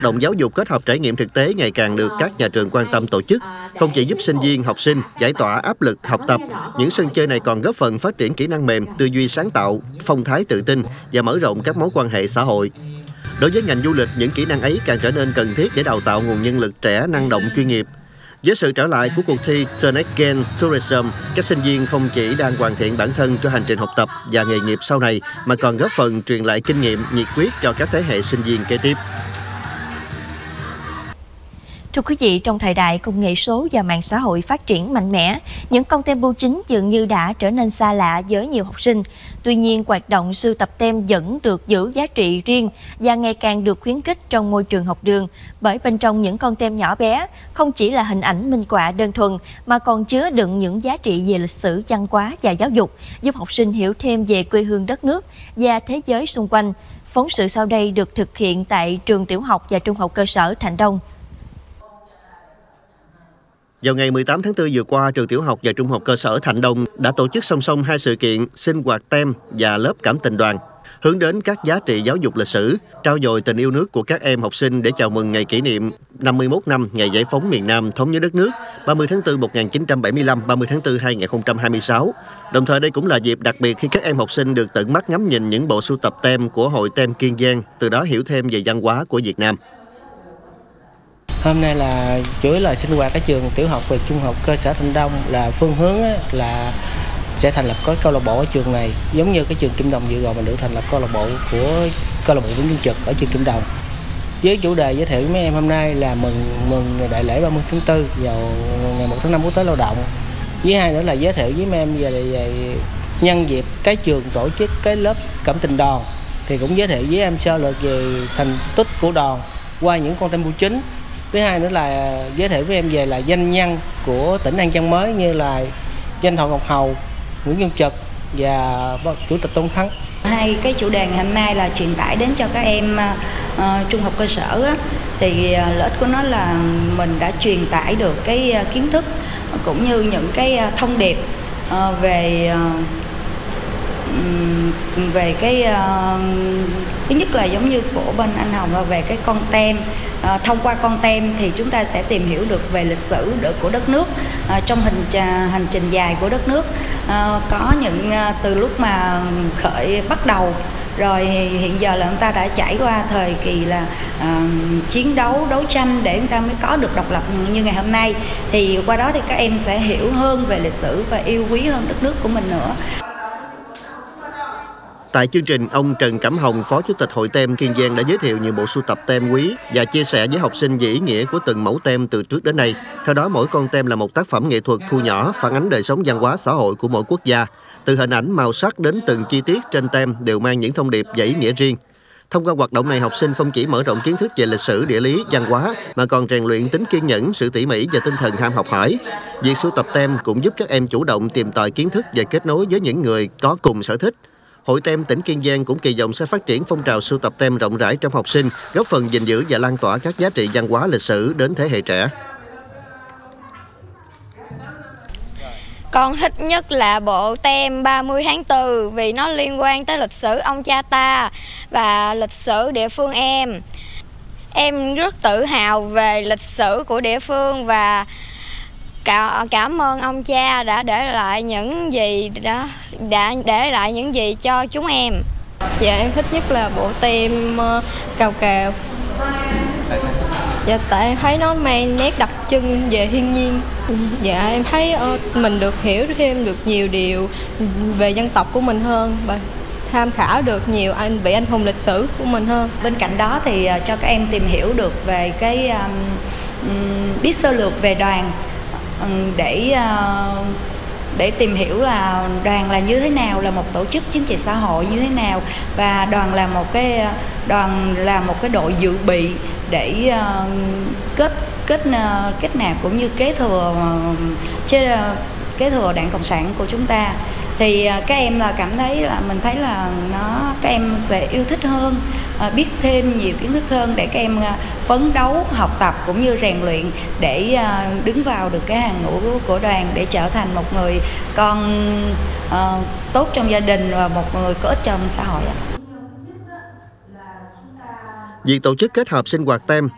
Động giáo dục kết hợp trải nghiệm thực tế ngày càng được các nhà trường quan tâm tổ chức, không chỉ giúp sinh viên, học sinh giải tỏa áp lực học tập, những sân chơi này còn góp phần phát triển kỹ năng mềm, tư duy sáng tạo, phong thái tự tin và mở rộng các mối quan hệ xã hội. Đối với ngành du lịch, những kỹ năng ấy càng trở nên cần thiết để đào tạo nguồn nhân lực trẻ năng động chuyên nghiệp. Với sự trở lại của cuộc thi Turn Again Tourism, các sinh viên không chỉ đang hoàn thiện bản thân cho hành trình học tập và nghề nghiệp sau này, mà còn góp phần truyền lại kinh nghiệm, nhiệt huyết cho các thế hệ sinh viên kế tiếp. Thưa quý vị, trong thời đại công nghệ số và mạng xã hội phát triển mạnh mẽ, những content bưu chính dường như đã trở nên xa lạ với nhiều học sinh. Tuy nhiên, hoạt động sưu tập tem vẫn được giữ giá trị riêng và ngày càng được khuyến khích trong môi trường học đường, bởi bên trong những con tem nhỏ bé không chỉ là hình ảnh minh họa đơn thuần mà còn chứa đựng những giá trị về lịch sử, văn hóa và giáo dục, giúp học sinh hiểu thêm về quê hương đất nước và thế giới xung quanh. Phóng sự sau đây được thực hiện tại trường tiểu học và trung học cơ sở Thạnh Đông. Vào ngày 18 tháng 4 vừa qua, trường tiểu học và trung học cơ sở Thạnh Đông đã tổ chức song song hai sự kiện sinh hoạt tem và lớp cảm tình đoàn, hướng đến các giá trị giáo dục lịch sử, trau dồi tình yêu nước của các em học sinh để chào mừng ngày kỷ niệm 51 năm ngày giải phóng miền Nam thống nhất đất nước 30 tháng 4 1975, 30 tháng 4 2026. Đồng thời đây cũng là dịp đặc biệt khi các em học sinh được tận mắt ngắm nhìn những bộ sưu tập tem của Hội Tem Kiên Giang, từ đó hiểu thêm về văn hóa của Việt Nam. Hôm nay là chủ yếu là sinh hoạt ở trường tiểu học và trung học cơ sở Thạnh Đông, là phương hướng là sẽ thành lập có câu lạc bộ ở trường này, giống như cái trường Kim Đồng vừa rồi mình được thành lập câu lạc bộ của câu lạc bộ Vĩnh Dương Trực ở trường Kim Đồng. Với chủ đề giới thiệu với mấy em hôm nay là mừng đại lễ 30 tháng 4 vào ngày 1 tháng 5 Quốc tế Lao động. Với hai nữa là giới thiệu với mấy em về nhân dịp cái trường tổ chức cái lớp cảm tình đoàn, thì cũng giới thiệu với em sơ lược về thành tích của đoàn qua những con tem bưu chính. Thứ hai nữa là giới thiệu với em về là danh nhân của tỉnh An Giang mới như là danh thọ Ngọc Hầu, Nguyễn Văn Trực và Chủ tịch Tôn Thắng. Hai cái chủ đề ngày hôm nay là truyền tải đến cho các em trung học cơ sở thì lợi ích của nó là mình đã truyền tải được cái kiến thức cũng như những cái thông điệp về cái thứ nhất là giống như của bên anh Hồng là về cái con tem. Thông qua con tem thì chúng ta sẽ tìm hiểu được về lịch sử của đất nước trong hành trình dài của đất nước, có những từ lúc mà bắt đầu rồi hiện giờ là chúng ta đã trải qua thời kỳ là chiến đấu, đấu tranh để chúng ta mới có được độc lập như ngày hôm nay. Thì qua đó thì các em sẽ hiểu hơn về lịch sử và yêu quý hơn đất nước của mình nữa. Tại chương trình, ông Trần Cẩm Hồng, Phó Chủ tịch Hội Tem Kiên Giang đã giới thiệu nhiều bộ sưu tập tem quý và chia sẻ với học sinh về ý nghĩa của từng mẫu tem từ trước đến nay. Theo đó, mỗi con tem là một tác phẩm nghệ thuật thu nhỏ phản ánh đời sống văn hóa xã hội của mỗi quốc gia. Từ hình ảnh, màu sắc đến từng chi tiết trên tem đều mang những thông điệp và ý nghĩa riêng. Thông qua hoạt động này, học sinh không chỉ mở rộng kiến thức về lịch sử, địa lý, văn hóa mà còn rèn luyện tính kiên nhẫn, sự tỉ mỉ và tinh thần ham học hỏi. Việc sưu tập tem cũng giúp các em chủ động tìm tòi kiến thức và kết nối với những người có cùng sở thích. Hội Tem tỉnh Kiên Giang cũng kỳ vọng sẽ phát triển phong trào sưu tập tem rộng rãi trong học sinh, góp phần gìn giữ và lan tỏa các giá trị văn hóa lịch sử đến thế hệ trẻ. Con thích nhất là bộ tem 30 tháng 4 vì nó liên quan tới lịch sử ông cha ta và lịch sử địa phương em. Em rất tự hào về lịch sử của địa phương và cảm ơn ông cha đã để lại những gì cho chúng em. Dạ em thích nhất là bộ tem cào cào. Tại sao? Dạ tại em thấy nó mang nét đặc trưng về thiên nhiên. Dạ em thấy mình được hiểu thêm được nhiều điều về dân tộc của mình hơn và tham khảo được nhiều vị anh hùng lịch sử của mình hơn. Bên cạnh đó thì cho các em tìm hiểu được về cái biết sơ lược về đoàn, để tìm hiểu là đoàn là như thế nào, là một tổ chức chính trị xã hội như thế nào, và đoàn là một cái đội dự bị để kết nạp cũng như kế thừa Đảng Cộng sản của chúng ta. Thì các em là cảm thấy là mình thấy là các em sẽ yêu thích hơn, biết thêm nhiều kiến thức hơn để các em phấn đấu học tập cũng như rèn luyện để đứng vào được cái hàng ngũ của đoàn để trở thành một người con tốt trong gia đình và một người có ích trong xã hội. Việc tổ chức kết hợp sinh hoạt tem